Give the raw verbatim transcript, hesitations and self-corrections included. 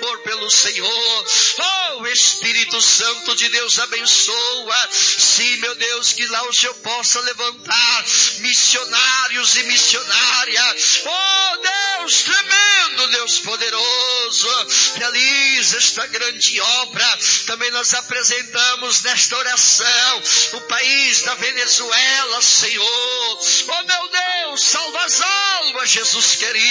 amor pelo Senhor. Oh, Espírito Santo de Deus, abençoa. Sim, meu Deus, que lá o Senhor possa levantar missionários e missionárias. Oh, Deus tremendo, Deus poderoso, realiza esta grande obra. Também nós apresentamos nesta oração o país da Venezuela, Senhor. Oh, meu Deus, salva as almas, Jesus querido.